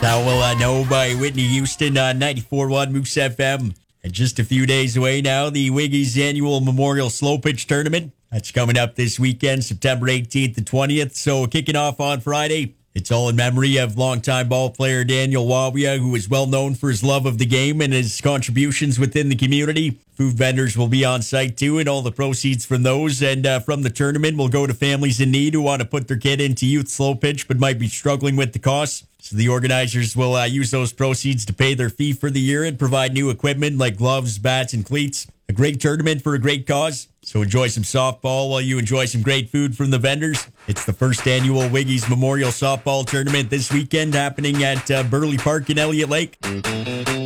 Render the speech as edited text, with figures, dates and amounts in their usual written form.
Now we'll know by Whitney Houston on 94.1 Moose FM. And just a few days away now, the Wiggies annual Memorial Slow Pitch Tournament. That's coming up this weekend, September 18th and 20th. So kicking off on Friday. It's all in memory of longtime ball player Daniel Wawia, who is well known for his love of the game and his contributions within the community. Food vendors will be on site too, and all the proceeds from those and from the tournament will go to families in need who want to put their kid into youth slow pitch but might be struggling with the costs. So the organizers will use those proceeds to pay their fee for the year and provide new equipment like gloves, bats, and cleats. A great tournament for a great cause. So enjoy some softball while you enjoy some great food from the vendors. It's the first annual Wiggies Memorial Softball Tournament this weekend happening at Burley Park in Elliott Lake.